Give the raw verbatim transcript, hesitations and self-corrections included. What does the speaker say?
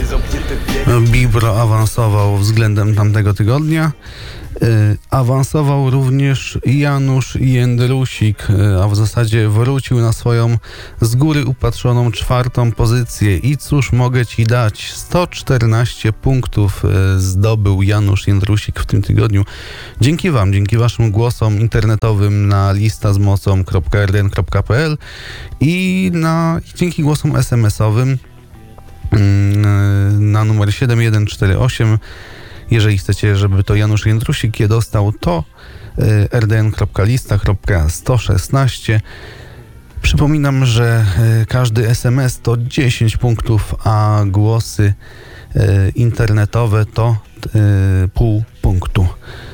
Bibro awansował względem tamtego tygodnia. Awansował również Janusz Jędrusik, a w zasadzie wrócił na swoją z góry upatrzoną czwartą pozycję. I cóż mogę ci dać? sto czternaście punktów zdobył Janusz Jędrusik w tym tygodniu. Dzięki wam, dzięki waszym głosom internetowym na lista z mocą kropka r d n kropka p l i na, dzięki głosom es em esowym na numer siedem jeden cztery osiem. Jeżeli chcecie, żeby to Janusz Jędrusik je dostał, to r d n kropka lista kropka sto szesnaście. Przypominam, że każdy es em es to dziesięć punktów, a głosy internetowe to pół punktu.